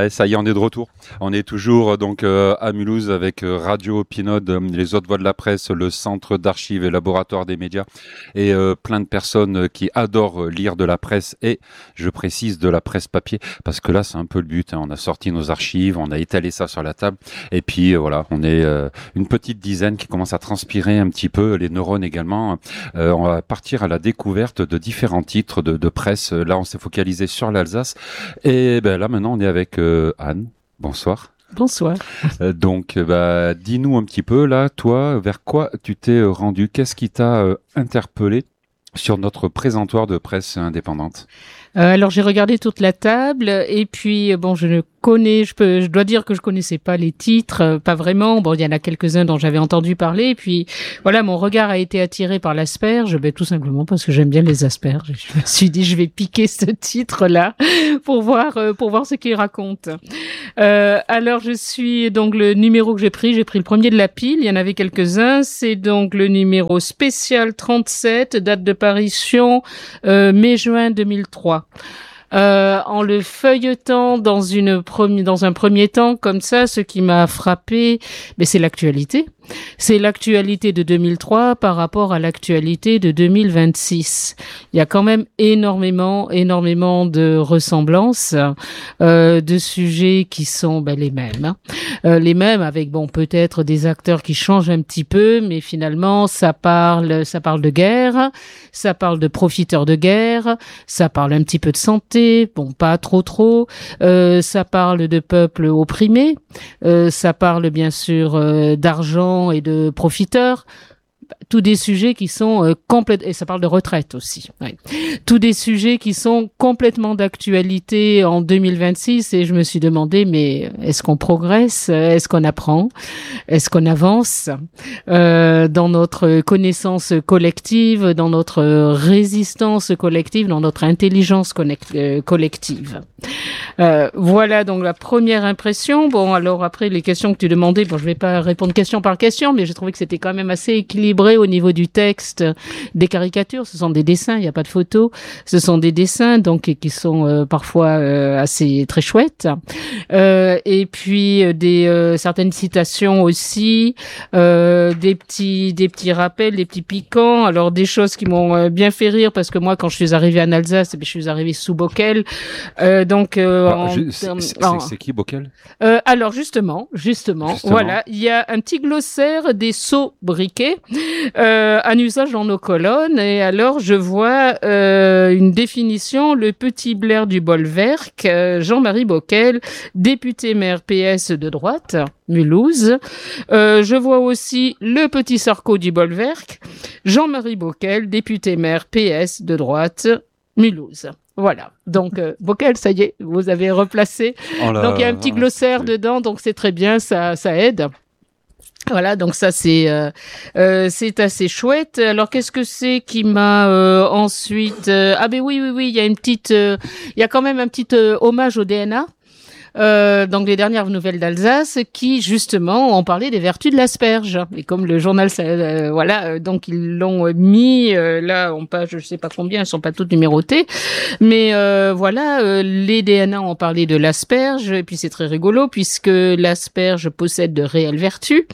Ah, ça y est, on est de retour. On est toujours donc à Mulhouse avec Radio Pinode, les autres voix de la presse, le centre d'archives et laboratoire des médias et plein de personnes qui adorent lire de la presse et je précise de la presse papier parce que là c'est un peu le but. On a sorti nos archives, on a étalé ça sur la table et puis voilà, on est une petite dizaine qui commence à transpirer un petit peu, les neurones également. On va partir à la découverte de différents titres de presse. Là on s'est focalisé sur l'Alsace et ben là maintenant on est avec Anne. Bonsoir. Bonsoir. Donc, dis-nous un petit peu, là, toi, vers quoi tu t'es rendu? Qu'est-ce qui t'a interpellé sur notre présentoir de presse indépendante? Alors j'ai regardé toute la table et puis bon je dois dire que je connaissais pas les titres, pas vraiment. Bon, il y en a quelques-uns dont j'avais entendu parler et puis voilà, mon regard a été attiré par l'asperge, tout simplement parce que j'aime bien les asperges. Je me suis dit je vais piquer ce titre-là pour voir ce qu'il raconte. Alors je suis donc le numéro que j'ai pris le premier de la pile, il y en avait quelques-uns, c'est donc le numéro spécial 37, date de parution mai-juin 2003. En le feuilletant dans un premier temps comme ça, ce qui m'a frappé, c'est l'actualité. C'est l'actualité de 2003 par rapport à l'actualité de 2026. Il y a quand même énormément de ressemblances, de sujets qui sont les mêmes. Les mêmes avec peut-être des acteurs qui changent un petit peu, mais finalement ça parle de guerre, ça parle de profiteurs de guerre, ça parle un petit peu de santé, pas trop, ça parle de peuples opprimés, ça parle bien sûr d'argent et de profiteurs, tous des sujets qui sont complètement, et ça parle de retraite aussi, oui. Tous des sujets qui sont complètement d'actualité en 2026 et je me suis demandé, mais est-ce qu'on progresse? Est-ce qu'on apprend? Est-ce qu'on avance dans notre connaissance collective, dans notre résistance collective, dans notre intelligence collective? Voilà donc la première impression. Bon, alors après les questions que tu demandais, je vais pas répondre question par question, mais j'ai trouvé que c'était quand même assez équilibré au niveau du texte, des caricatures. Ce sont des dessins, il n'y a pas de photos. Ce sont des dessins donc qui sont parfois assez très chouettes. Et puis certaines citations aussi, des petits rappels, des petits piquants. Alors des choses qui m'ont bien fait rire parce que moi quand je suis arrivée en Alsace, je suis arrivée sous Bockel. C'est qui Bockel? Alors justement, voilà, il y a un petit glossaire des sobriquets en usage dans nos colonnes et alors je vois une définition, le petit Blair du Bolwerk, Jean-Marie Bockel, député maire PS de droite, Mulhouse. Je vois aussi le petit Sarko du Bolwerk, Jean-Marie Bockel, député maire PS de droite, Mulhouse. Voilà. Donc, Bockel, ça y est, vous avez replacé. Donc, il y a un petit glossaire dedans, donc c'est très bien, ça aide. Voilà, donc ça c'est assez chouette. Alors qu'est-ce que c'est qui m'a ensuite oui, il y a il y a quand même un petit hommage au DNA. Donc les dernières nouvelles d'Alsace qui justement ont parlé des vertus de l'asperge et comme le journal donc ils l'ont mis là en page je sais pas combien, elles sont pas toutes numérotées mais les DNA ont parlé de l'asperge et puis c'est très rigolo puisque l'asperge possède de réelles vertus,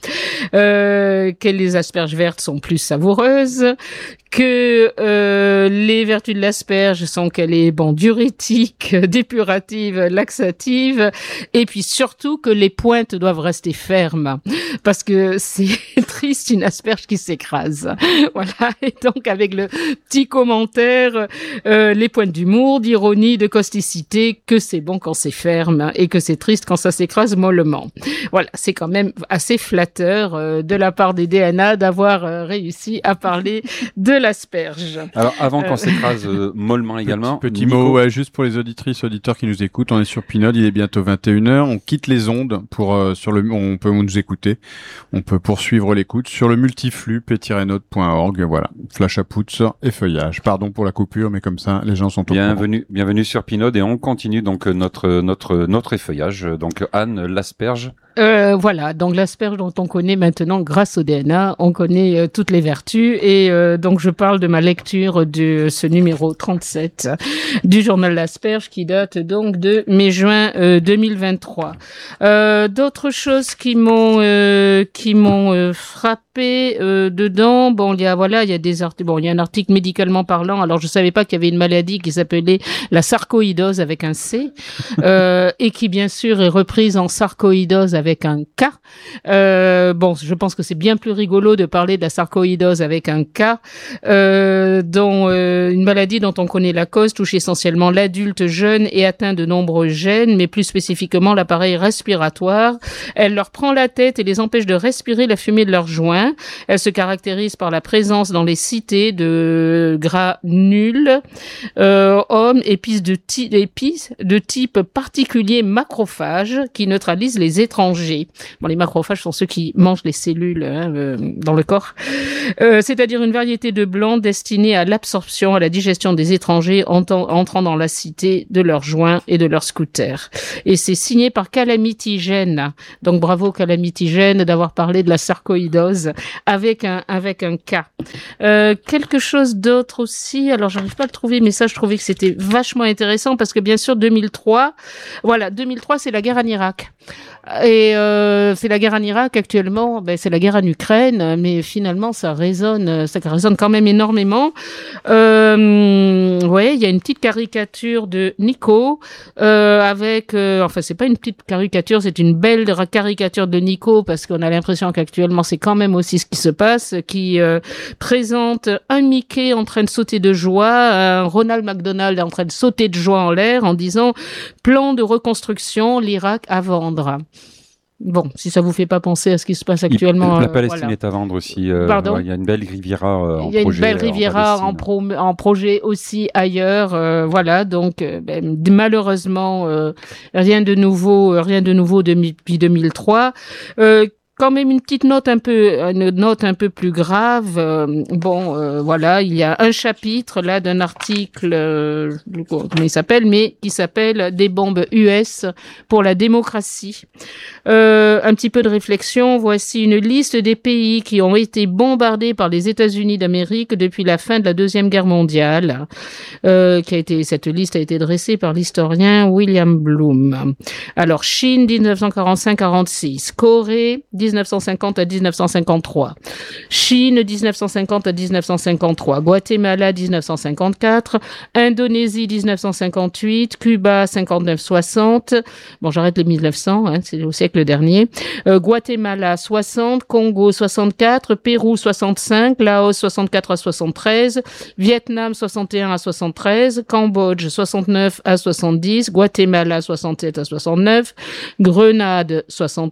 que les asperges vertes sont plus savoureuses, que les vertus de l'asperge sont qu'elle est diurétique, dépurative, laxative et puis surtout que les pointes doivent rester fermes parce que c'est triste une asperge qui s'écrase. Voilà, et donc avec le petit commentaire, les pointes d'humour, d'ironie, de causticité, que c'est bon quand c'est ferme et que c'est triste quand ça s'écrase mollement. Voilà, c'est quand même assez flatteur de la part des DNA d'avoir réussi à parler de l'asperge. Alors avant qu'on s'écrase mollement également. Petit mot, juste pour les auditrices, auditeurs qui nous écoutent, on est sur Pinode, il est bientôt 21h, on quitte les ondes pour on peut nous écouter, on peut poursuivre l'écoute sur le multiflux p-note.org, voilà, flash à pouce et feuillage. Pardon pour la coupure, mais comme ça les gens sont au courant. Bienvenue sur Pinode et on continue donc notre effeuillage. Donc Anne, l'asperge. Voilà, donc l'asperge dont on connaît maintenant grâce au DNA, on connaît toutes les vertus et donc je parle de ma lecture de ce numéro 37 du journal L'Asperge qui date donc de mai-juin 2023. D'autres choses qui m'ont frappé dedans, bon il y a des articles, bon il y a un article médicalement parlant. Alors je savais pas qu'il y avait une maladie qui s'appelait la sarcoïdose avec un C et qui bien sûr est reprise en sarcoïdose avec un K. Bon, je pense que c'est bien plus rigolo de parler de la sarcoïdose avec un K, dont une maladie dont on connaît la cause touche essentiellement l'adulte jeune et atteint de nombreux gènes, mais plus spécifiquement l'appareil respiratoire. Elle leur prend la tête et les empêche de respirer la fumée de leurs joints. Elle se caractérise par la présence dans les cités de granules, épices de type particulier macrophages qui neutralisent les étrangers. Bon, les macrophages sont ceux qui mangent les cellules dans le corps. C'est-à-dire une variété de blancs destinés à l'absorption, à la digestion des étrangers entrant dans la cité de leurs joints et de leurs scooters. Et c'est signé par Calamitigène. Donc bravo Calamitigène d'avoir parlé de la sarcoïdose avec un K. Quelque chose d'autre aussi, alors j'arrive pas à le trouver, mais ça je trouvais que c'était vachement intéressant parce que bien sûr 2003 c'est la guerre en Irak. Et c'est la guerre en Irak actuellement, c'est la guerre en Ukraine, mais finalement ça résonne quand même énormément. Il y a une petite caricature de Nico avec, c'est pas une petite caricature, c'est une belle caricature de Nico parce qu'on a l'impression qu'actuellement c'est quand même aussi ce qui se passe, qui présente un Mickey en train de sauter de joie, un Ronald McDonald en train de sauter de joie en l'air en disant plan de reconstruction, l'Irak à vendre. Bon, si ça vous fait pas penser à ce qui se passe actuellement. La Palestine est à vendre aussi. Pardon. Il y a une belle Riviera en projet. Il y a une belle Riviera en projet aussi ailleurs. Donc malheureusement rien de nouveau depuis 2003. Quand même une petite note un peu plus grave. Il y a un chapitre là d'un article, comment il s'appelle, mais qui s'appelle Des bombes US pour la démocratie. Un petit peu de réflexion. Voici une liste des pays qui ont été bombardés par les États-Unis d'Amérique depuis la fin de la Deuxième Guerre mondiale. Cette liste a été dressée par l'historien William Bloom. Alors Chine 1945-46, Corée 1950 à 1953. Chine 1950 à 1953. Guatemala 1954. Indonésie 1958. Cuba 59-60. Bon, j'arrête les 1900, c'est au siècle dernier. Guatemala 60. Congo 64. Pérou 65. Laos 64 à 73. Vietnam 61 à 73. Cambodge 69 à 70. Guatemala 67 à 69. Grenade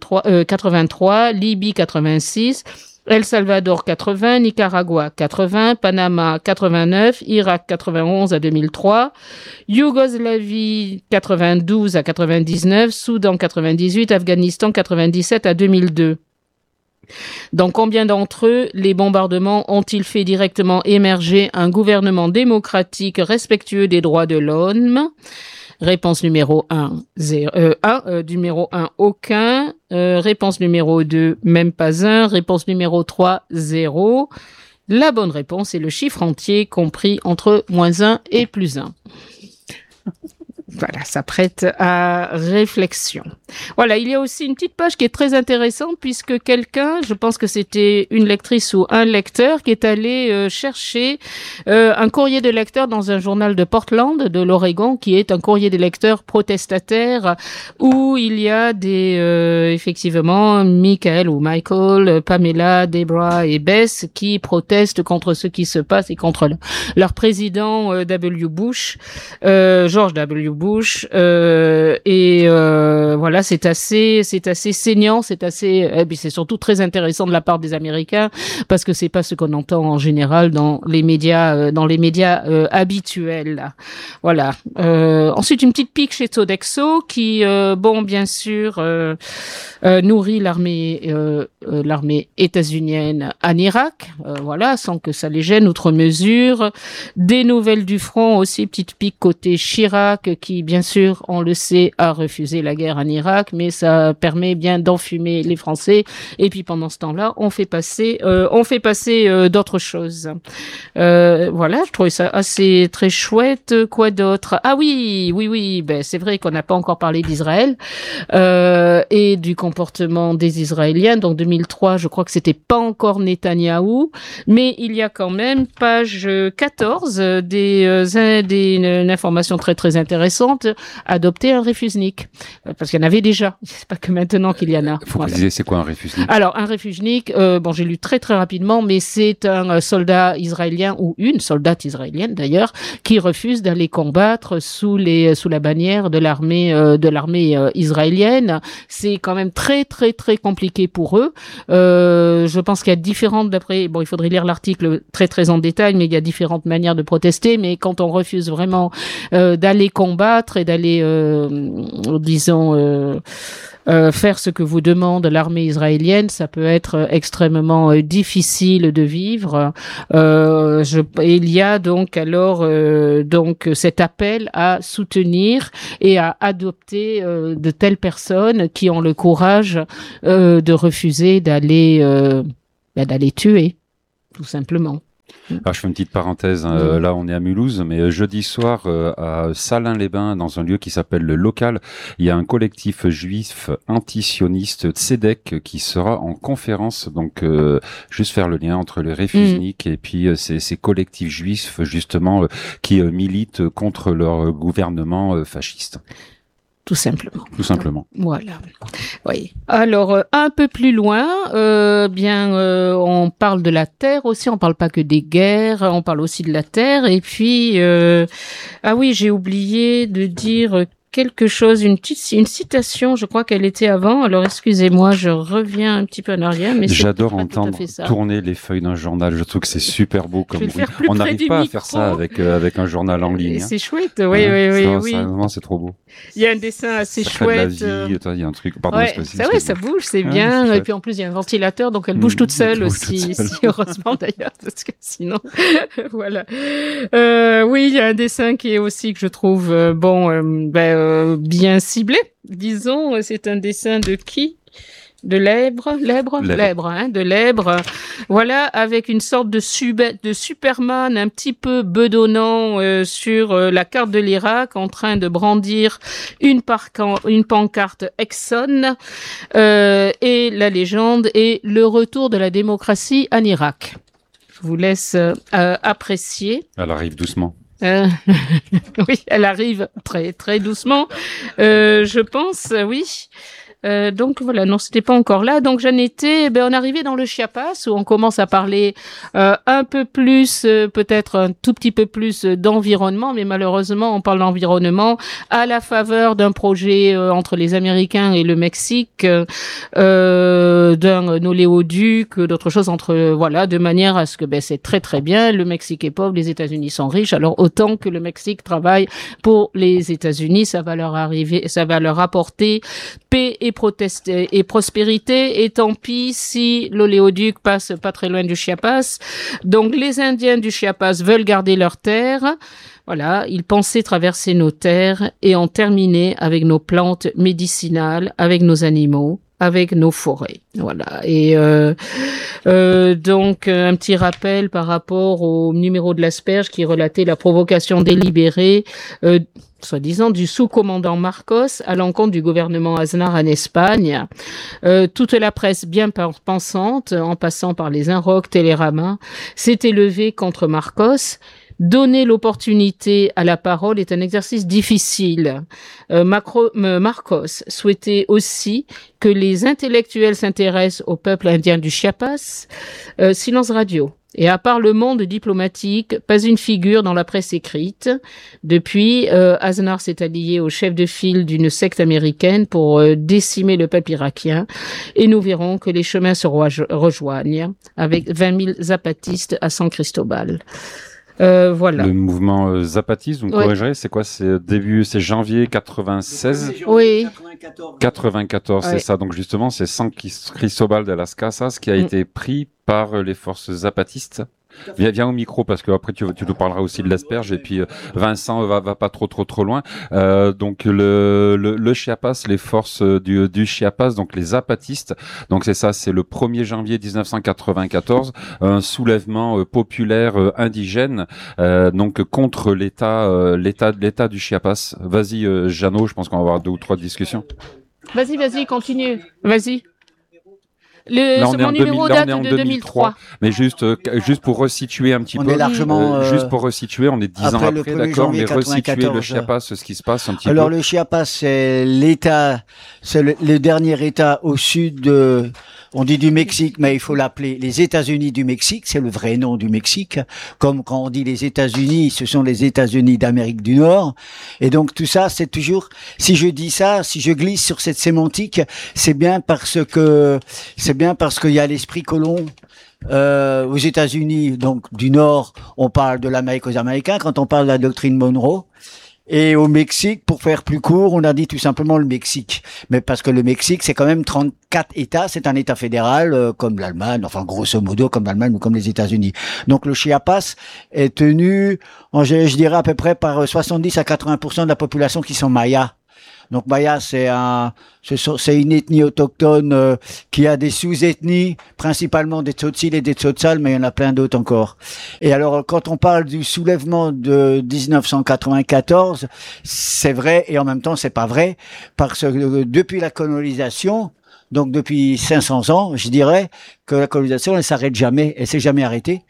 83. Libye 86, El Salvador 80, Nicaragua 80, Panama 89, Irak 91 à 2003, Yougoslavie 92 à 99, Soudan 98, Afghanistan 97 à 2002. Dans combien d'entre eux les bombardements ont-ils fait directement émerger un gouvernement démocratique respectueux des droits de l'homme ? Réponse numéro 1, numéro 1, aucun. Réponse numéro 2, même pas un. Réponse numéro 3, 0. La bonne réponse est le chiffre entier compris entre -1 et +1. Voilà, ça prête à réflexion. Voilà, il y a aussi une petite page qui est très intéressante puisque quelqu'un, je pense que c'était une lectrice ou un lecteur, qui est allé chercher un courrier de lecteur dans un journal de Portland, de l'Oregon, qui est un courrier de lecteur protestataire où il y a effectivement, Michael, Pamela, Deborah et Bess qui protestent contre ce qui se passe et contre leur président George W. Bush, c'est assez saignant, c'est surtout très intéressant de la part des Américains parce que c'est pas ce qu'on entend en général dans les médias habituels. Voilà. Ensuite une petite pique chez Sodexo qui bien sûr nourrit l'armée états-unienne en Irak, sans que ça les gêne outre mesure. Des nouvelles du front aussi, petite pique côté Chirac qui, bien sûr, on le sait, a refusé la guerre en Irak, mais ça permet bien d'enfumer les Français. Et puis pendant ce temps-là, on fait passer d'autres choses. Voilà, je trouvais ça assez très chouette. Quoi d'autre? Ah oui, ben c'est vrai qu'on n'a pas encore parlé d'Israël et du comportement des Israéliens. Donc 2003, je crois que c'était pas encore Netanyahou, mais il y a quand même page 14 une information très très intéressante, adopter un refusnik, parce qu'il y en avait déjà. C'est pas que maintenant qu'il y en a. Faut préciser, c'est quoi un refusnik? Alors un refusnik, j'ai lu très très rapidement, mais c'est un soldat israélien ou une soldate israélienne d'ailleurs qui refuse d'aller combattre sous la bannière de l'armée israélienne. C'est quand même très très très compliqué pour eux. Je pense qu'il y a différentes, il faudrait lire l'article très très en détail, mais il y a différentes manières de protester. Mais quand on refuse vraiment d'aller combattre et d'aller, faire ce que vous demande l'armée israélienne, ça peut être extrêmement difficile de vivre. Il y a donc alors cet appel à soutenir et à adopter de telles personnes qui ont le courage de refuser d'aller tuer, tout simplement. Alors, je fais une petite parenthèse. Là, on est à Mulhouse, mais jeudi soir, à Salins-les-Bains, dans un lieu qui s'appelle le Local, il y a un collectif juif antisioniste Tzedek qui sera en conférence. Donc, juste faire le lien entre les refusniks et puis ces collectifs juifs, justement, qui militent contre leur gouvernement fasciste. Tout simplement. Tout simplement. Voilà. Oui. Alors, un peu plus loin, on parle de la terre aussi. On parle pas que des guerres. On parle aussi de la terre. Et puis, j'ai oublié de dire quelque chose, une citation, je crois qu'elle était avant. Alors, excusez-moi, je reviens un petit peu en arrière. Mais j'adore entendre tourner les feuilles d'un journal. Je trouve que c'est super beau comme bruit. On n'arrive pas à faire ça avec un journal en ligne. C'est chouette, oui. Vraiment, c'est trop beau. Il y a un dessin assez chouette. Il y a un truc. Pardon, ça bouge, c'est bien. Et puis en plus, il y a un ventilateur, donc elle bouge toute seule aussi. Heureusement d'ailleurs, parce que sinon, voilà. Il y a un dessin qui est aussi que je trouve bien ciblé. Disons, c'est un dessin de qui? De Lèbre, de Lèbre. Voilà, avec une sorte de Superman un petit peu bedonnant sur la carte de l'Irak, en train de brandir une pancarte Exxon, et la légende est le retour de la démocratie en Irak. Je vous laisse apprécier. Elle arrive doucement. Oui, elle arrive très très doucement. Je pense, oui. Donc voilà, non, c'était pas encore là. Donc on arrivait dans le Chiapas où on commence à parler un peu plus, peut-être un tout petit peu plus d'environnement, mais malheureusement on parle d'environnement à la faveur d'un projet entre les Américains et le Mexique, d'un oléoduc, d'autres choses de manière à ce que c'est très très bien. Le Mexique est pauvre, les États-Unis sont riches. Alors autant que le Mexique travaille pour les États-Unis, ça va leur apporter paix et prospérité, et tant pis si l'oléoduc passe pas très loin du Chiapas. Donc les Indiens du Chiapas veulent garder leurs terres. Voilà, ils pensaient traverser nos terres et en terminer avec nos plantes médicinales, avec nos animaux, avec nos forêts. Voilà. Et donc un petit rappel par rapport au numéro de l'Asperge qui relatait la provocation délibérée soi-disant du sous-commandant Marcos à l'encontre du gouvernement Aznar en Espagne. Toute la presse bien pensante, en passant par les Inroc, Télérama, s'est élevée contre Marcos. Donner l'opportunité à la parole est un exercice difficile. Marcos souhaitait aussi que les intellectuels s'intéressent au peuple indien du Chiapas. Silence radio. Et à part le monde diplomatique, pas une figure dans la presse écrite. Depuis, Aznar s'est allié au chef de file d'une secte américaine pour décimer le peuple irakien. Et nous verrons que les chemins se rejoignent avec 20 000 zapatistes à San Cristobal. Voilà. Le mouvement zapatiste, vous me corrigerez, c'est quoi? C'est janvier 96? Oui. 94, c'est ça. Donc justement, c'est San Cristobal de las Casas qui a été pris par les forces zapatistes. Viens au micro parce que après tu nous parleras aussi de l'asperge et puis Vincent va pas trop loin. Donc le Chiapas, les forces du Chiapas, donc les zapatistes. Donc c'est le 1er janvier 1994, un soulèvement populaire indigène donc contre l'État du Chiapas. Vas-y Jeannot, je pense qu'on va avoir 2 ou 3 discussions. Vas-y, continue. Vas-y. Mon numéro date de 2003. Mais juste pour resituer un petit peu. On est largement, juste pour resituer, on est 10 ans après, d'accord, mais resituer le Chiapas, ce qui se passe un petit peu. Alors, le Chiapas, c'est le dernier État au sud on dit du Mexique, mais il faut l'appeler les États-Unis du Mexique, c'est le vrai nom du Mexique. Comme quand on dit les États-Unis, ce sont les États-Unis d'Amérique du Nord. Et donc tout ça, c'est toujours, si je dis ça, si je glisse sur cette sémantique, c'est bien parce qu'il y a l'esprit colon. Aux États-Unis, donc du Nord, on parle de l'Amérique aux Américains quand on parle de la doctrine Monroe. Et au Mexique, pour faire plus court, on a dit tout simplement le Mexique. Mais parce que le Mexique, c'est quand même 34 États, c'est un État fédéral comme l'Allemagne, enfin grosso modo comme l'Allemagne ou comme les États-Unis. Donc le Chiapas est tenu, je dirais à peu près par 70 à 80% de la population qui sont mayas. Donc Maya, c'est une ethnie autochtone qui a des sous-ethnies, principalement des Tzotzil et des Tzotzal, mais il y en a plein d'autres encore. Et alors, quand on parle du soulèvement de 1994, c'est vrai et en même temps c'est pas vrai, parce que depuis la colonisation, donc depuis 500 ans, je dirais que la colonisation elle s'arrête jamais, elle s'est jamais arrêtée.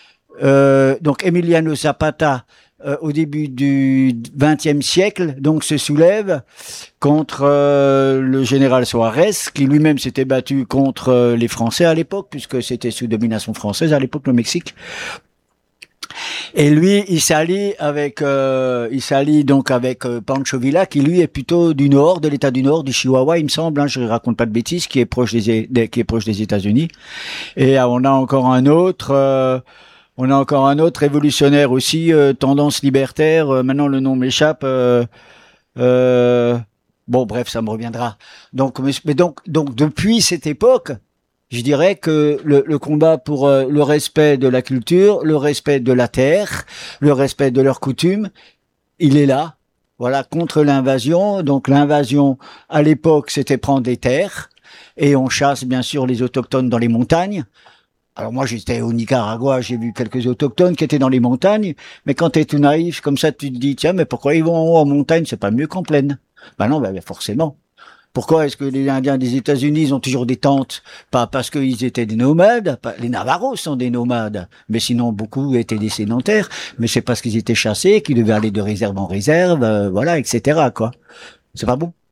Donc Emiliano Zapata, au début du XXe siècle, donc se soulève contre le général Suarez, qui lui-même s'était battu contre les Français à l'époque, puisque c'était sous domination française à l'époque le Mexique. Et lui, il s'allie donc avec Pancho Villa, qui lui est plutôt du nord, de l'État du Nord, du Chihuahua, il me semble, hein, je raconte pas de bêtises, qui est proche des États-Unis. Et on a encore un autre révolutionnaire aussi, tendance libertaire. Maintenant, le nom m'échappe. Bon, bref, ça me reviendra. Donc depuis cette époque, je dirais que le combat pour le respect de la culture, le respect de la terre, le respect de leurs coutumes, il est là. Voilà, contre l'invasion. Donc l'invasion, à l'époque, c'était prendre des terres. Et on chasse, bien sûr, les autochtones dans les montagnes. Alors moi j'étais au Nicaragua, j'ai vu quelques autochtones qui étaient dans les montagnes, mais quand t'es tout naïf comme ça, tu te dis tiens mais pourquoi ils vont en haut en montagne, c'est pas mieux qu'en plaine. Ben non, ben forcément. Pourquoi est-ce que les Indiens des États-Unis ils ont toujours des tentes? Pas parce qu'ils étaient des nomades, les Navajos sont des nomades, mais sinon beaucoup étaient des sédentaires, mais c'est parce qu'ils étaient chassés, qu'ils devaient aller de réserve en réserve, voilà, etc. quoi. C'est pas bon.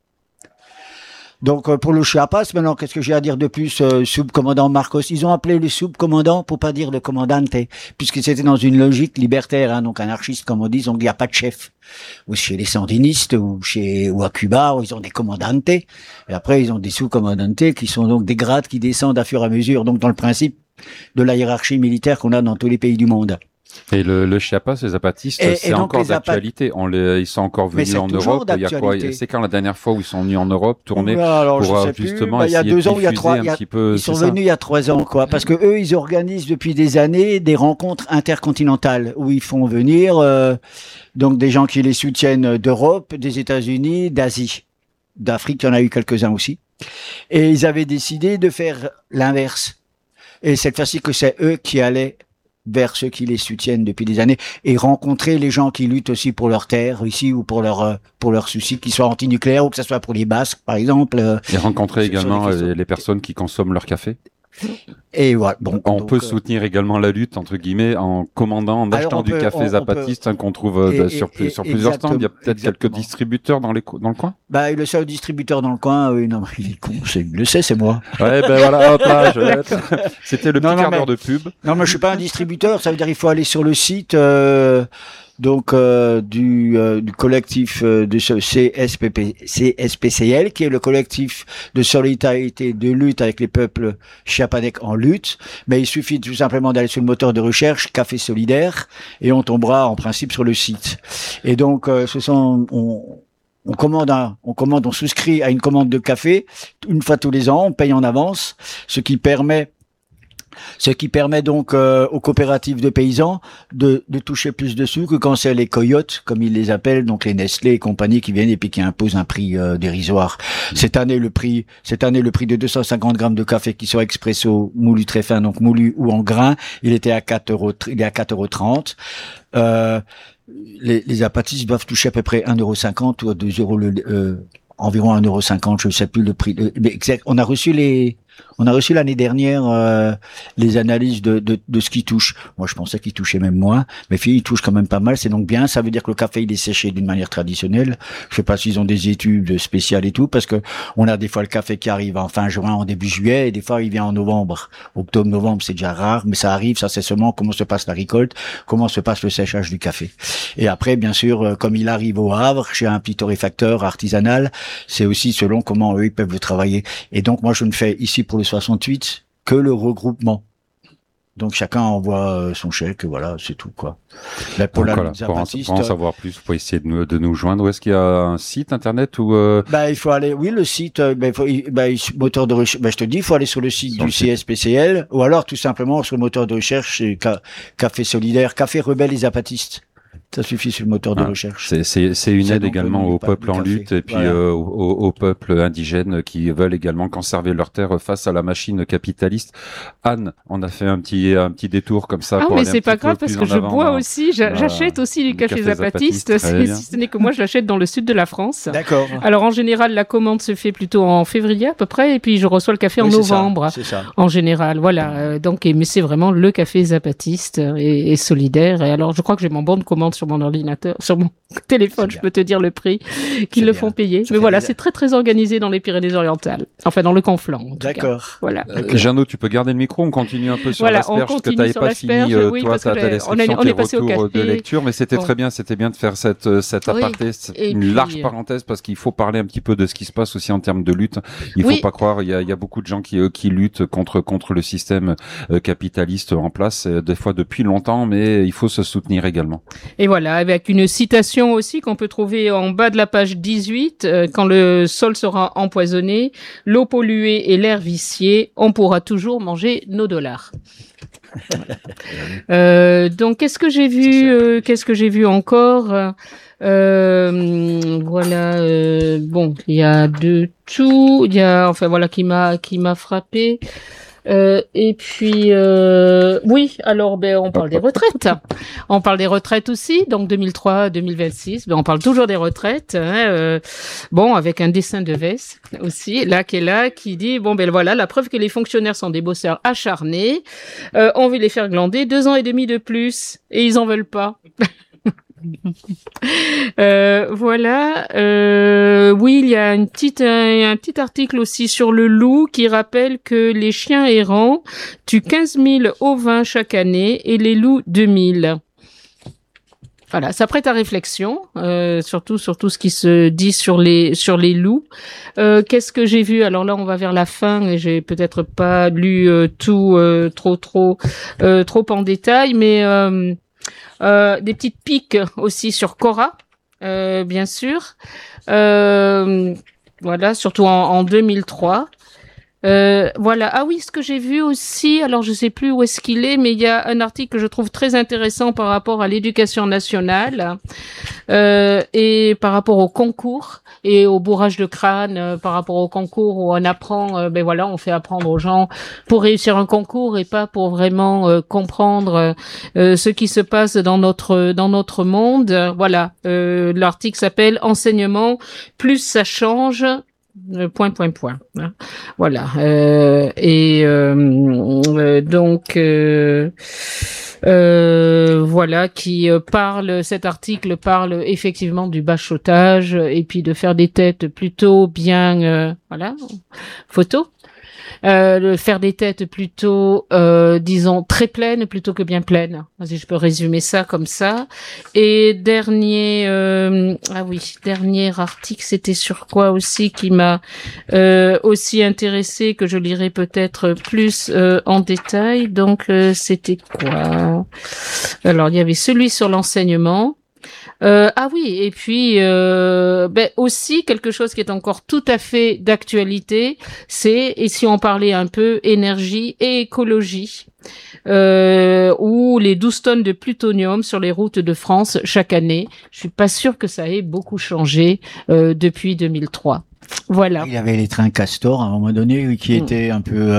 Donc pour le Chiapas, maintenant, qu'est-ce que j'ai à dire de plus? Sub-commandant Marcos, ils ont appelé le sub-commandant pour pas dire le commandante, puisque c'était dans une logique libertaire, hein, donc anarchiste comme on dit, donc il n'y a pas de chef. Ou chez les sandinistes ou à Cuba, où ils ont des commandantes, et après ils ont des sous-commandantes qui sont donc des grades qui descendent à fur et à mesure, donc dans le principe de la hiérarchie militaire qu'on a dans tous les pays du monde. Et le Chiapas, les zapatistes, c'est encore d'actualité. Ils sont encore venus en Europe. Il y a quoi? C'est quand la dernière fois où ils sont venus en Europe tourner pour justement essayer de diffuser un petit peu. Ils sont venus il y a 3 ans, quoi, parce que eux, ils organisent depuis des années des rencontres intercontinentales où ils font venir donc des gens qui les soutiennent d'Europe, des États-Unis, d'Asie, d'Afrique. Il y en a eu quelques-uns aussi. Et ils avaient décidé de faire l'inverse. Et cette fois-ci que c'est eux qui allaient vers ceux qui les soutiennent depuis des années et rencontrer les gens qui luttent aussi pour leur terre ici ou pour leurs soucis, qu'ils soient anti-nucléaires ou que ce soit pour les Basques par exemple. Et rencontrer également les personnes qui consomment leur café. Et voilà. Bon, on peut soutenir également la lutte entre guillemets en commandant, en achetant du café zapatiste qu'on trouve sur plusieurs stands. Il y a peut-être quelques distributeurs dans le coin. Bah le seul distributeur dans le coin, non, il est con, il le sait, c'est moi. Ouais, ben voilà, hop là, c'était le petit quart d'heure de pub. Non, mais je suis pas un distributeur, ça veut dire il faut aller sur le site du collectif de CSPCL, qui est le collectif de solidarité de lutte avec les peuples chiapanèques en lutte. Mais il suffit tout simplement d'aller sur le moteur de recherche Café Solidaire et on tombera en principe sur le site. Et donc on souscrit à une commande de café une fois tous les ans, on paye en avance, ce qui permet Ce qui permet donc aux coopératives de paysans de toucher plus de sous que quand c'est les coyotes, comme ils les appellent, donc les Nestlé et compagnie qui viennent et puis qui imposent un prix dérisoire. Cette année, le prix de 250 grammes de café qui soit expresso, moulu très fin, donc moulu ou en grains, il est à 4,30 €. Les apatistes doivent toucher à peu près 1,50 € ou 2 € environ 1,50 €, je ne sais plus le prix. Mais exact. On a reçu l'année dernière les analyses de ce qui touche. Moi, je pensais qu'il touchait même moins. Mes filles, ils touchent quand même pas mal. C'est donc bien. Ça veut dire que le café, il est séché d'une manière traditionnelle. Je sais pas s'ils ont des études spéciales et tout, parce que on a des fois le café qui arrive en fin juin, en début juillet, et des fois il vient en novembre. Octobre, novembre, c'est déjà rare, mais ça arrive. Ça, c'est seulement comment se passe la récolte, comment se passe le séchage du café. Et après, bien sûr, comme il arrive au Havre, chez un petit torréfacteur artisanal, c'est aussi selon comment eux, ils peuvent le travailler. Et donc, moi, je ne fais ici pour le 68 que le regroupement. Donc chacun envoie son chèque, voilà, c'est tout quoi. Mais pour en savoir plus, vous pouvez essayer de nous joindre. Est-ce qu'il y a un site internet ou il faut aller, oui, le site, moteur de recherche. Je te dis, il faut aller sur le site du CSPCL, ou alors tout simplement sur le moteur de recherche, c'est Café Solidaire, Café Rebelle et Zapatistes. Ça suffit sur le moteur de recherche. C'est une aide également aux peuples en lutte et puis aux peuples indigènes qui veulent également conserver leurs terres face à la machine capitaliste. Anne, on a fait un petit détour comme ça. Mais c'est pas grave parce que je bois aussi, j'achète aussi du café zapatiste, si ce n'est que moi je l'achète dans le sud de la France. D'accord. Alors en général, la commande se fait plutôt en février à peu près et puis je reçois le café en novembre. C'est ça. En général, voilà. Mais c'est vraiment le café zapatiste et solidaire. Et alors je crois que j'ai mon bon de commande sur mon ordinateur, sur mon téléphone, je peux te dire le prix qu'ils le font payer. Mais voilà, c'est très très organisé dans les Pyrénées-Orientales. Enfin, dans le Conflent. D'accord. Voilà. Jeannot, tu peux garder le micro, on continue un peu sur l'asperge, parce que tu n'avais pas fini, toi, ta description, tes retours de lecture, mais c'était très bien, c'était bien de faire cette aparté, une large parenthèse, parce qu'il faut parler un petit peu de ce qui se passe aussi en termes de lutte. Il faut pas croire, il y a beaucoup de gens qui luttent contre le système capitaliste en place, des fois depuis longtemps, mais il faut se soutenir également. Et voilà, avec une citation aussi qu'on peut trouver en bas de la page 18, quand le sol sera empoisonné, l'eau polluée et l'air vicié, on pourra toujours manger nos dollars. Donc qu'est-ce que j'ai vu encore voilà, il y a de tout, il y a qui m'a frappé. Et puis oui, alors on parle des retraites. On parle des retraites aussi, donc 2003-2026, on parle toujours des retraites, avec un dessin de Vess aussi, qui dit voilà, la preuve que les fonctionnaires sont des bosseurs acharnés, on veut les faire glander 2 ans et demi de plus et ils en veulent pas. Voilà. Oui, il y a un petit article aussi sur le loup qui rappelle que les chiens errants tuent 15 000 ovins chaque année et les loups 2000. Voilà, ça prête à réflexion, surtout sur tout ce qui se dit sur les loups. Qu'est-ce que j'ai vu? Alors là, on va vers la fin et j'ai peut-être pas lu tout trop en détail, mais des petites piques aussi sur Cora, bien sûr. Voilà, surtout en 2003. Voilà. Ah oui, ce que j'ai vu aussi, alors je sais plus où est-ce qu'il est, mais il y a un article que je trouve très intéressant par rapport à l'éducation nationale et par rapport au concours et au bourrage de crâne, par rapport au concours où on apprend, on fait apprendre aux gens pour réussir un concours et pas pour vraiment comprendre ce qui se passe dans notre monde. Voilà. L'article s'appelle Enseignement, plus ça change. Point. Hein. Voilà. Voilà, cet article parle effectivement du bachotage et puis de faire des têtes plutôt bien, photo. Faire des têtes plutôt, disons, très pleines plutôt que bien pleines. Si je peux résumer ça comme ça. Et dernier article, c'était sur quoi aussi qui m'a aussi intéressé, que je lirai peut-être plus en détail. Donc, c'était quoi? Alors, il y avait celui sur l'enseignement. Ah oui, et puis aussi quelque chose qui est encore tout à fait d'actualité, c'est, et si on parlait un peu énergie et écologie, ou les 12 tonnes de plutonium sur les routes de France chaque année. Je suis pas sûre que ça ait beaucoup changé depuis 2003. Voilà. Il y avait les trains Castor à un moment donné qui étaient un peu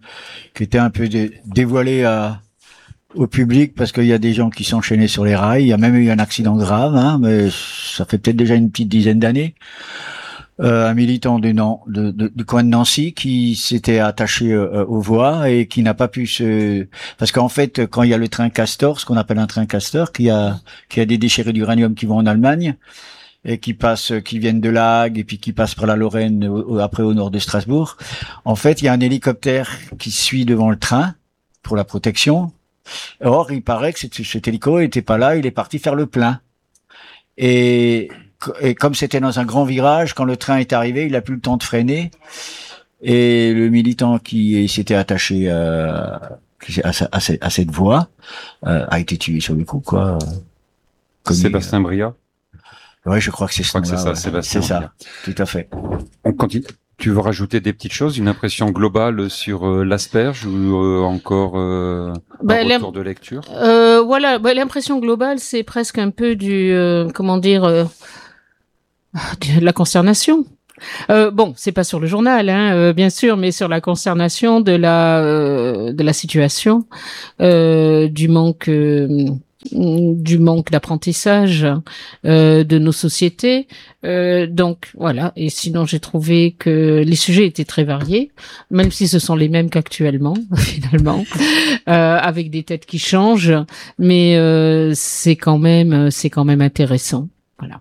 dévoilés au public parce qu'il y a des gens qui s'enchaînaient sur les rails. Il y a même eu un accident grave, mais ça fait peut-être déjà une petite dizaine d'années. Un militant du coin de Nancy qui s'était attaché aux voies et qui n'a pas pu parce qu'en fait quand il y a le train Castor, ce qu'on appelle un train Castor, qui a des déchets d'uranium qui vont en Allemagne et qui viennent de La Hague et puis qui passent par la Lorraine après au nord de Strasbourg. En fait, il y a un hélicoptère qui suit devant le train pour la protection. Or, il paraît que cet hélico était pas là, il est parti faire le plein. Et comme c'était dans un grand virage, quand le train est arrivé, il a plus le temps de freiner. Et le militant qui s'était attaché à cette voie a été tué sur le coup, quoi. Sébastien Bria. Ouais, je crois que c'est ça. Sébastien. C'est ça, tout à fait. On continue. Tu veux rajouter des petites choses, une impression globale sur l'asperge ou encore un retour de lecture? Voilà, l'impression globale, c'est presque un peu de la consternation. C'est pas sur le journal, bien sûr, mais sur la consternation de la situation, du manque d'apprentissage de nos sociétés. Donc voilà. Et sinon, j'ai trouvé que les sujets étaient très variés, même si ce sont les mêmes qu'actuellement, finalement, avec des têtes qui changent. Mais c'est quand même intéressant. Voilà.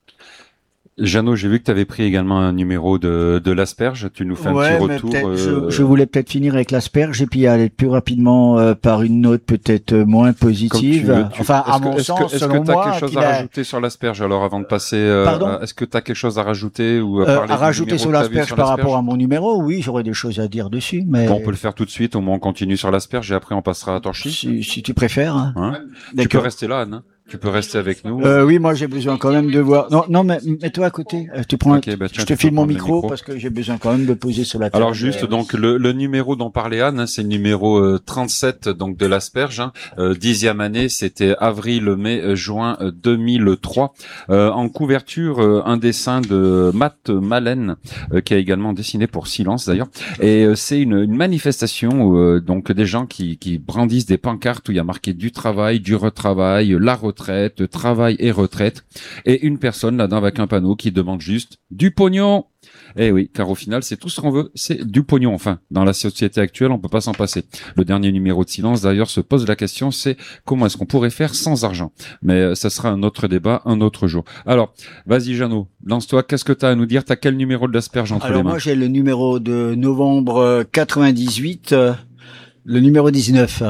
Jeannot, j'ai vu que tu avais pris également un numéro de l'asperge. Tu nous fais un petit retour. Je voulais peut-être finir avec l'asperge et puis aller plus rapidement par une note peut-être moins positive. À mon sens, selon moi. Est-ce que tu as quelque chose à rajouter sur l'asperge alors avant de passer est-ce que tu as quelque chose à rajouter ou à rajouter sur l'asperge par rapport à mon numéro? Oui, j'aurais des choses à dire dessus. Mais bon, on peut le faire tout de suite. Au moins, on continue sur l'asperge et après on passera à Torchy. Si tu préfères. Hein, tu peux rester là, Anne. Tu peux rester avec nous. Oui, moi j'ai besoin quand même de voir. Non, mais mets-toi à côté. Tu prends. Okay, je te file mon micro parce que j'ai besoin quand même de poser sur la table. Alors juste donc le numéro dont parlait Anne, c'est le numéro 37 donc de l'asperge. 10e année, c'était avril, mai, juin 2003. En couverture, un dessin de Matt Malen qui a également dessiné pour Silence d'ailleurs. Et c'est une manifestation où donc des gens qui brandissent des pancartes où il y a marqué du travail, du retravail, la retraite, travail et retraite, et une personne là-dedans avec un panneau qui demande juste du pognon. Eh oui, car au final, c'est tout ce qu'on veut, c'est du pognon. Enfin, dans la société actuelle, on peut pas s'en passer. Le dernier numéro de Silence, d'ailleurs, se pose la question, c'est comment est-ce qu'on pourrait faire sans argent? Mais ça sera un autre débat, un autre jour. Alors, vas-y, Jeannot, lance-toi. Qu'est-ce que tu as à nous dire? T'as quel numéro de l'asperge entre les mains? Alors moi, j'ai le numéro de novembre 98, le numéro 19.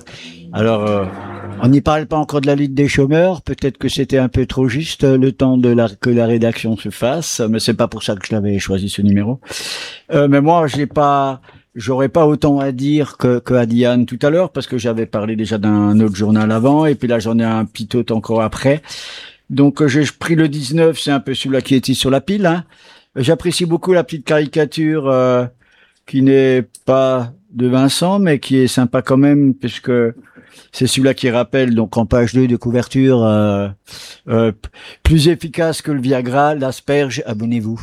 Alors, on n'y parle pas encore de la lutte des chômeurs. Peut-être que c'était un peu trop juste le temps que la rédaction se fasse, mais c'est pas pour ça que je l'avais choisi ce numéro. Mais moi, j'aurais pas autant à dire que à Diane tout à l'heure parce que j'avais parlé déjà d'un autre journal avant et puis là j'en ai un petit autre encore après. Donc j'ai pris le 19, c'est un peu celui-là qui était sur la pile. Hein. J'apprécie beaucoup la petite caricature qui n'est pas de Vincent mais qui est sympa quand même puisque c'est celui-là qui rappelle, donc en page 2 de couverture, plus efficace que le Viagra, l'asperge, abonnez-vous.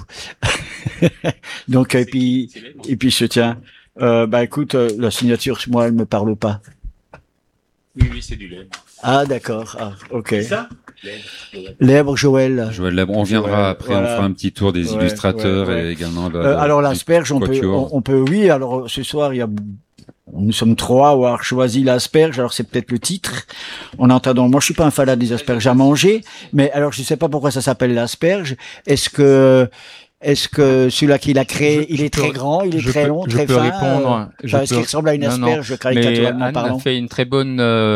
Donc, et puis je tiens. Écoute, la signature, moi, elle me parle pas. Oui, c'est du lait. Ah, d'accord. Ah, ok. C'est ça? Lèbre Joël. Joël Lèbre. On viendra après, voilà. On fera un petit tour des illustrateurs et également. Alors l'asperge, on peut, oui. Alors ce soir, nous sommes 3 à avoir choisi l'asperge, alors c'est peut-être le titre. En entendant, moi je suis pas un fanat des asperges à manger, mais alors je sais pas pourquoi ça s'appelle l'asperge. Est-ce que Est-ce que celui-là qui l'a créé, il est très grand, il est très long, très fin? Répondre. Est-ce qu'il ressemble à une asperge, caricaturalement parlant? Anne a fait une très bonne,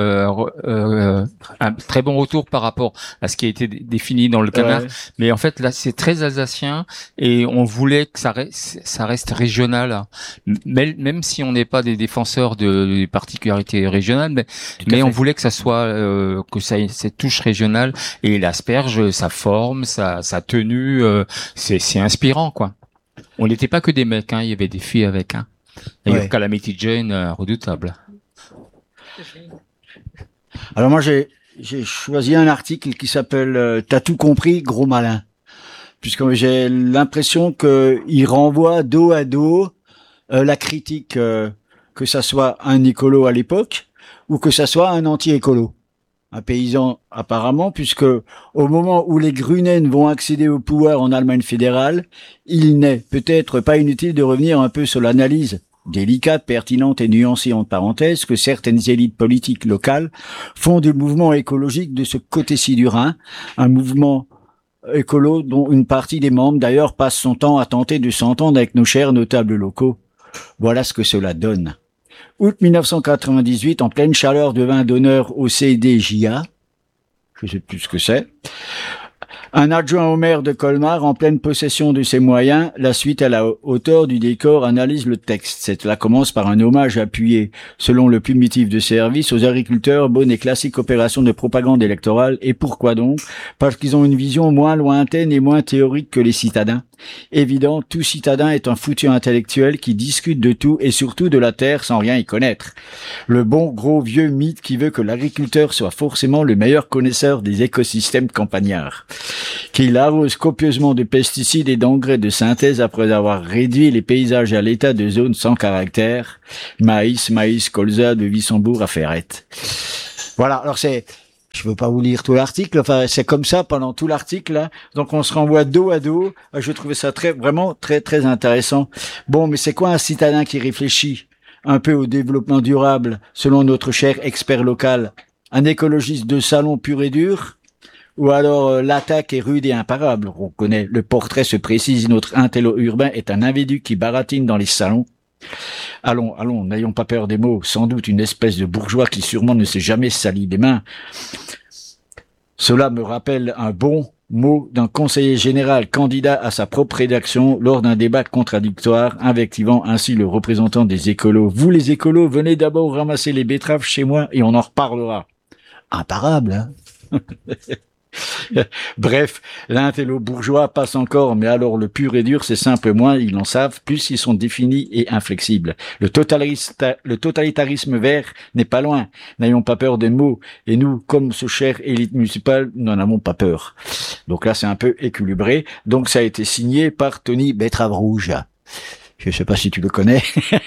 un très bon retour par rapport à ce qui a été défini dans le canard. Ouais. Mais en fait, là, c'est très alsacien et on voulait que ça reste régional. Même si on n'est pas des défenseurs des particularités régionales, mais on voulait que ça soit, que ça ait cette touche régionale. Et l'asperge, sa forme, sa tenue, c'est inspirant, quoi. On n'était pas que des mecs, hein. Il y avait des filles avec, hein. D'ailleurs, Ouais. Calamity Jane, redoutable. Alors moi, j'ai choisi un article qui s'appelle T'as tout compris, gros malin. Puisque j'ai l'impression qu'il renvoie dos à dos la critique, que ça soit un écolo à l'époque ou que ça soit un anti-écolo. Un paysan apparemment, puisque au moment où les Grünen vont accéder au pouvoir en Allemagne fédérale, il n'est peut-être pas inutile de revenir un peu sur l'analyse délicate, pertinente et nuancée entre parenthèses que certaines élites politiques locales font du mouvement écologique de ce côté-ci du Rhin, un mouvement écolo dont une partie des membres d'ailleurs passe son temps à tenter de s'entendre avec nos chers notables locaux. Voilà ce que cela donne. Août 1998, en pleine chaleur de vin d'honneur au CDJA, je sais plus ce que c'est, un adjoint au maire de Colmar, en pleine possession de ses moyens, la suite à la hauteur du décor analyse le texte. Cela commence par un hommage appuyé, selon le primitif de service, aux agriculteurs, bonne et classique opération de propagande électorale. Et pourquoi donc? Parce qu'ils ont une vision moins lointaine et moins théorique que les citadins. Évident, tout citadin est un foutu intellectuel qui discute de tout et surtout de la terre sans rien y connaître. Le bon gros vieux mythe qui veut que l'agriculteur soit forcément le meilleur connaisseur des écosystèmes campagnards, qu'il arrose copieusement de pesticides et d'engrais de synthèse après avoir réduit les paysages à l'état de zone sans caractère, maïs, colza, de Wissembourg à Ferrette. Voilà, alors je veux pas vous lire tout l'article, enfin c'est comme ça pendant tout l'article, hein. Donc on se renvoie dos à dos. Je trouvais ça vraiment très intéressant. Bon, mais c'est quoi un citadin qui réfléchit un peu au développement durable selon notre cher expert local? Un écologiste de salon pur et dur? Ou alors l'attaque est rude et imparable? On connaît, le portrait se précise, notre intello urbain est un individu qui baratine dans les salons. Allons, n'ayons pas peur des mots, sans doute une espèce de bourgeois qui sûrement ne s'est jamais sali les mains. Cela me rappelle un bon mot d'un conseiller général candidat à sa propre rédaction lors d'un débat contradictoire, invectivant ainsi le représentant des écolos. Vous les écolos, venez d'abord ramasser les betteraves chez moi et on en reparlera. Imparable, hein? Bref, l'intello bourgeois passe encore, mais alors le pur et dur, c'est simple, moins ils en savent, plus ils sont définis et inflexibles. Le totalitarisme vert n'est pas loin, n'ayons pas peur des mots, et nous, comme ce cher élite municipale, nous n'en avons pas peur. Donc là, c'est un peu équilibré, donc ça a été signé par Tony Betrave Rouge. Je sais pas si tu le connais.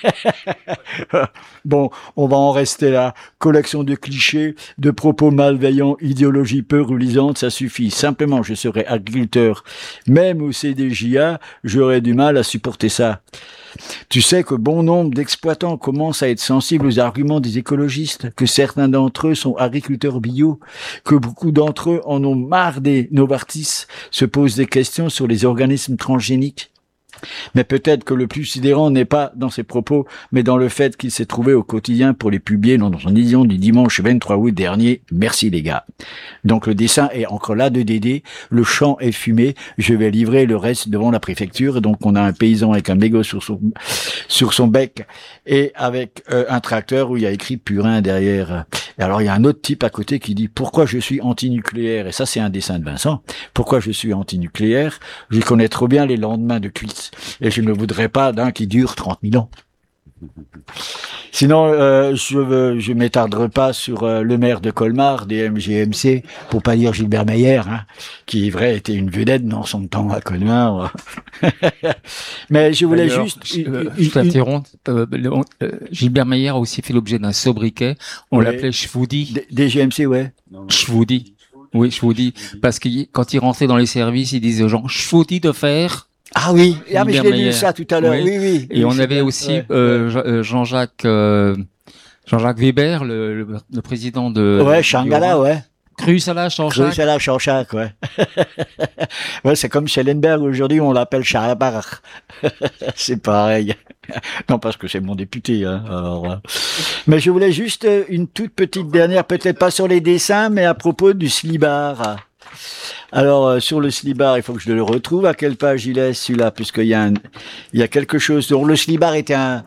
Bon, on va en rester là. Collection de clichés, de propos malveillants, idéologie peu reluisante, ça suffit. Simplement, je serais agriculteur. Même au CDJA, j'aurais du mal à supporter ça. Tu sais que bon nombre d'exploitants commencent à être sensibles aux arguments des écologistes, que certains d'entre eux sont agriculteurs bio, que beaucoup d'entre eux en ont marre des Novartis, se posent des questions sur les organismes transgéniques. Mais peut-être que le plus sidérant n'est pas dans ses propos, mais dans le fait qu'il s'est trouvé au quotidien pour les publier dans son édition du dimanche 23 août dernier. Merci les gars. Donc le dessin est encore là de Dédé, le champ est fumé, je vais livrer le reste devant la préfecture. Donc on a un paysan avec un mégot sur son bec et avec un tracteur où il y a écrit Purin derrière. Et alors il y a un autre type à côté qui dit pourquoi je suis antinucléaire, et ça c'est un dessin de Vincent. Pourquoi je suis antinucléaire? Je connais trop bien les lendemains de cuisse. Et je ne voudrais pas d'un qui dure 30 000 ans. Sinon, je m'étarderai pas sur le maire de Colmar, des MGMC, pour pas dire Gilbert Meyer, hein, qui, vrai, était une vedette dans son temps à Colmar. Mais je voulais juste... Je t'interromps. Gilbert Meyer a aussi fait l'objet d'un sobriquet. On l'appelait Schwoudi. Des GMC, ouais. Schwoudi. Oui, Schwoudi. Parce que quand il rentrait dans les services, il disait aux gens, Schwoudi de fer. Ah oui, mais je l'ai lu ça tout à l'heure, oui. Et on avait aussi Jean-Jacques Weber, le président de... Ouais, Shanghala, ouais. Cru salade Chanchac. Cru salade Chanchac, ouais. Ouais, c'est comme Schellenberg, aujourd'hui, on l'appelle Charabar. C'est pareil. Non, parce que c'est mon député, hein. Alors, mais je voulais juste une toute petite dernière, peut-être pas sur les dessins, mais à propos du slibard. Alors, sur le slibard, il faut que je le retrouve. À quelle page il est, celui-là? Puisqu'il y a quelque chose. Donc, le slibard était un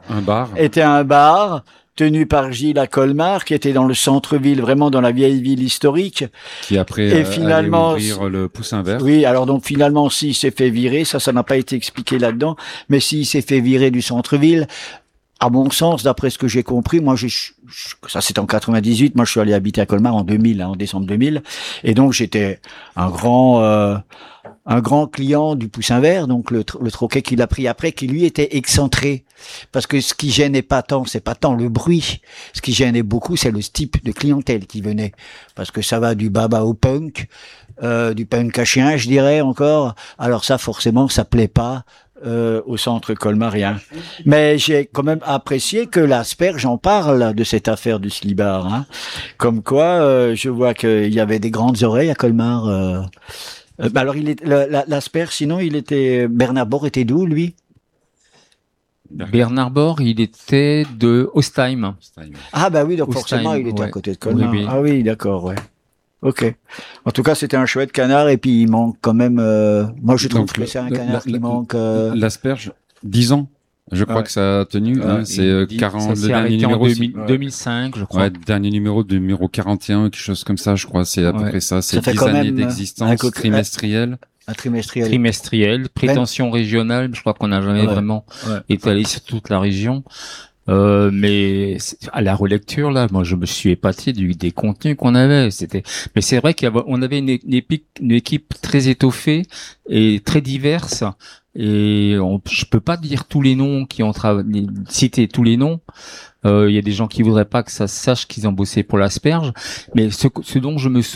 bar tenu par Gilles à Colmar, qui était dans le centre-ville, vraiment dans la vieille ville historique. Qui après finalement allait ouvrir le Poussin Vert. Oui, alors donc finalement, s'il s'est fait virer, ça n'a pas été expliqué là-dedans, mais s'il s'est fait virer du centre-ville, à mon sens, d'après ce que j'ai compris, moi, ça c'est en 98, moi je suis allé habiter à Colmar en 2000, en décembre 2000, et donc j'étais un grand client du Poussin Vert, donc le troquet qu'il a pris après, qui lui était excentré, parce que ce qui gênait c'est pas tant le bruit, ce qui gênait beaucoup, c'est le type de clientèle qui venait, parce que ça va du baba au punk, du punk à chien, je dirais encore. Alors ça, forcément, ça plaît pas au centre colmarien. Mais j'ai quand même apprécié que l'Asperge en parle de cette affaire du slibard, hein. Comme quoi, je vois qu'il y avait des grandes oreilles à Colmar. Alors l'Asperge, sinon Bernard Borg était d'où, lui? Bernard Borg, il était de Ostheim. Ah bah oui, donc forcément il était à côté de Colmar. Oui. Ah oui, d'accord, ouais. Ok. En tout cas, c'était un chouette canard, et puis il manque quand même. Moi, je trouve que c'est un canard qui manque. L'Asperge, 10 ans. Je crois que ça a tenu. Hein, c'est 40. Ça s'est arrêté en 2005, je crois. Ouais, dernier numéro 41, quelque chose comme ça, je crois. C'est à peu près ça. C'est 10 années d'existence trimestrielle. Un trimestriel. Prétention régionale. Je crois qu'on n'a jamais vraiment étalé sur toute la région. Mais à la relecture là, moi je me suis épaté des contenus qu'on avait. Mais c'est vrai qu'on avait une équipe très étoffée et très diverse. Et je peux pas dire tous les noms qui ont citer tous les noms. Il y a des gens qui voudraient pas que ça se sache qu'ils ont bossé pour l'Asperge. Mais ce dont je me souviens,